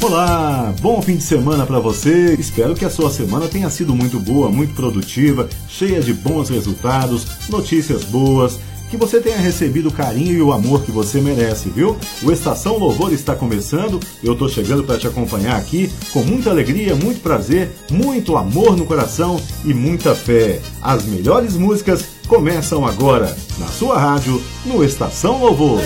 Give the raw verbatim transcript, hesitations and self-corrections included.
Olá, bom fim de semana para você. Espero que a sua semana tenha sido muito boa, muito produtiva, cheia de bons resultados, notícias boas, que você tenha recebido o carinho e o amor que você merece, viu? O Estação Louvor está começando, eu tô chegando para te acompanhar aqui com muita alegria, muito prazer, muito amor no coração e muita fé. As melhores músicas começam agora, na sua rádio, no Estação Louvor.